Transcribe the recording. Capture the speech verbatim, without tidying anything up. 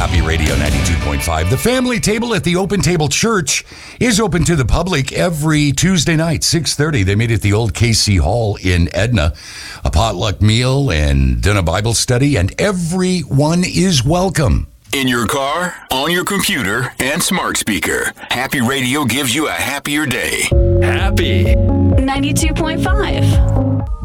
Happy Radio ninety-two point five. The family table at the Open Table Church is open to the public every Tuesday night, six thirty. They meet at the old K C Hall in Edna. A potluck meal and then a Bible study, and everyone is welcome. In your car, on your computer, and smart speaker, Happy Radio gives you a happier day. Happy ninety-two point five.